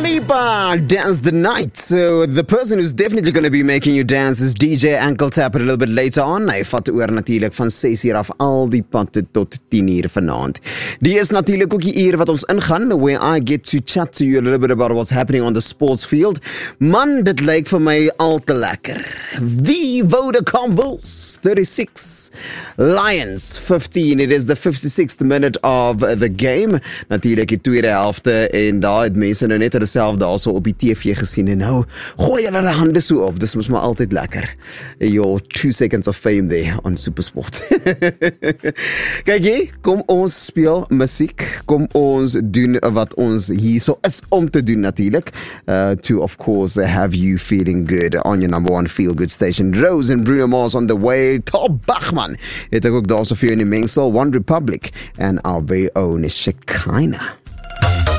Lipa, Dance the Night. So the person who's definitely going to be making you dance is DJ Ankle Tap a little bit later on. Hy vat oor natuurlijk van 6 uur af al die pad tot 10 uur vanavond. Die is natuurlijk ook die uur wat ons ingaan, where I get to chat to you a little bit about what's happening on the sports field. Man, dit lyk vir my al te lekker. The Vodacom Bulls, 36. Lions, 15. It is the 56th minute of the game. Natuurlijk die tweede helfte en daar het mense nou net dezelfde also op die TV gesien en nou gooi hulle hande so op. Dis mos maar altyd lekker. Your 2 seconds of fame there on Supersport. Kijk hier, kom ons speel musiek. Kom ons doen wat ons hier so is om te doen natuurlijk. To of course have you feeling good on your number one feel good station. Rose and Bruno Mars on the way. Top Bachman. Het ek ook daar so vir jou in die mengsel. One Republic and our very own Shekinah.